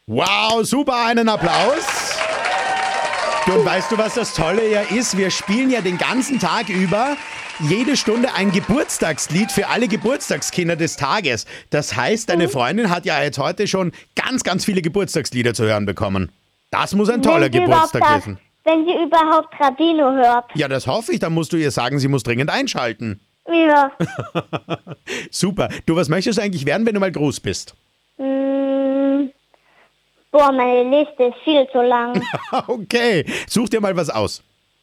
Wow, super, einen Applaus. Du, und weißt du, was das Tolle ja ist? Wir spielen ja den ganzen Tag über jede Stunde ein Geburtstagslied für alle Geburtstagskinder des Tages. Das heißt, deine Freundin hat ja jetzt heute schon ganz, ganz viele Geburtstagslieder zu hören bekommen. Das muss ein toller Geburtstag sein. Wenn sie überhaupt Radio hört. Ja, das hoffe ich. Dann musst du ihr sagen, sie muss dringend einschalten. Ja. Super. Du, was möchtest du eigentlich werden, wenn du mal groß bist? Boah, meine Liste ist viel zu lang. Okay. Such dir mal was aus.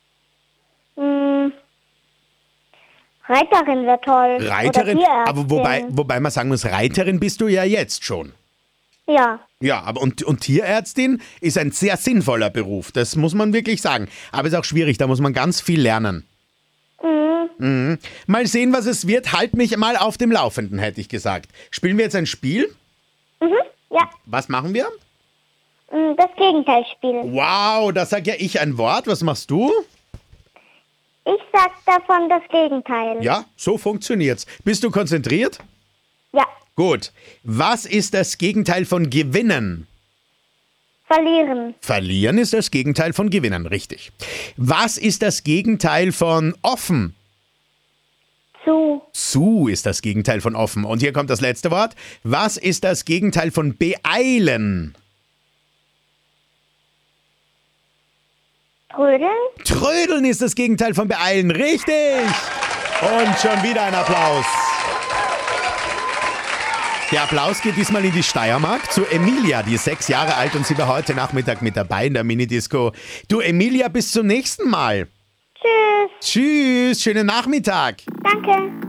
Reiterin wäre toll. Reiterin? Oder Aber wobei man sagen muss, Reiterin bist du ja jetzt schon. Ja. Ja, aber und Tierärztin ist ein sehr sinnvoller Beruf, das muss man wirklich sagen. Aber ist auch schwierig, da muss man ganz viel lernen. Mal sehen, was es wird. Halt mich mal auf dem Laufenden, hätte ich gesagt. Spielen wir jetzt ein Spiel? Ja. Was machen wir? Das Gegenteil spielen. Wow, da sag ja ich ein Wort. Was machst du? Ich sag davon das Gegenteil. Ja, so funktioniert's. Bist du konzentriert? Ja. Gut. Was ist das Gegenteil von gewinnen? Verlieren. Verlieren ist das Gegenteil von gewinnen, richtig. Was ist das Gegenteil von offen? Zu. Zu ist das Gegenteil von offen. Und hier kommt das letzte Wort. Was ist das Gegenteil von beeilen? Trödeln. Trödeln ist das Gegenteil von beeilen, richtig. Und schon wieder ein Applaus. Der Applaus geht diesmal in die Steiermark zu Emilia, die ist 6 Jahre alt und sie war heute Nachmittag mit dabei in der Minidisco. Du Emilia, bis zum nächsten Mal. Tschüss. Tschüss, schönen Nachmittag. Danke.